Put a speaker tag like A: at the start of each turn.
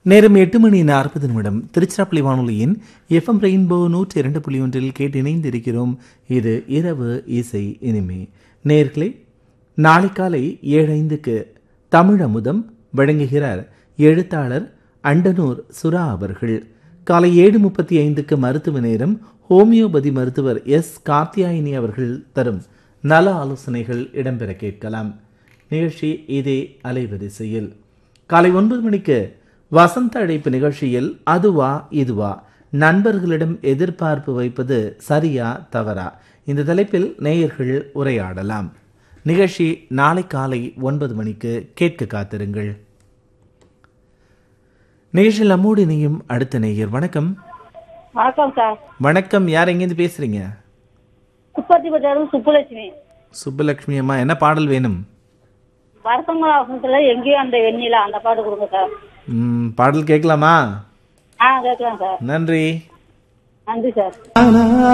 A: நேரம் 8:40 திருச்சிராப்பள்ளி வானொலியின் FM rainbow 102.1 கேட்டு இணைந்திருக்கிறோம். இது இரவு இசை இனிமே. நேர்களே, நாளை காலை 7:05 தமிழ் அமுதம் வழங்குகிறார் எழுத்தாளர் அண்டனூர் சுரா அவர்கள். காலை 7:35 மருத்துவ நேரம் ஹோமியோபதி மருத்துவர் எஸ் கார்த்தியாயினி அவர்கள் தரும் நல ஆலோசனைகள் இடம்பெற கேட்கலாம். நிகழ்ச்சி இதே அலைவரிசையில். காலை 9 மணிக்கு வசந்த அழைப்பு நிகழ்ச்சியில் அதுவா இதுவா, நண்பர்களிடம் எதிர்பார்ப்பு வைப்பது சரியா தவறா, இந்த தலைப்பில் நேயர்கள் உரையாடலாம். நிகழ்ச்சி நாளை காலை 9 மணிக்கு கேட்க காத்திருங்கள். நிகழ்ச்சியில் நம்மோடு இணையும் அடுத்த நேயர். வணக்கம்.
B: வணக்கம் சார்.
A: வணக்கம். யார் எங்கேருந்து பேசுறீங்க?
B: சுப்புலட்சுமி.
A: சுப்புலட்சுமி அம்மா, என்ன பாடல் வேணும்?
B: வருத்தங்களா வசனத்துல எங்கேயும் அந்த வெண்ணிலா அந்த பாட்டு கொடுங்க சார்.
A: பாடல் கேட்கலாமா?
B: கேட்கலாம் சார்.
A: நன்றி.
B: நன்றி சார்.